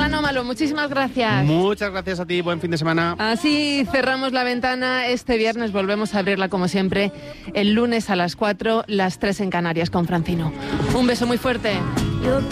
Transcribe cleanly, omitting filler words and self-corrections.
Hola Anómalo, muchísimas gracias. Muchas gracias a ti, buen fin de semana. Así cerramos la ventana. Este viernes volvemos a abrirla como siempre, el lunes a las 4, las 3 en Canarias con Francino. Un beso muy fuerte.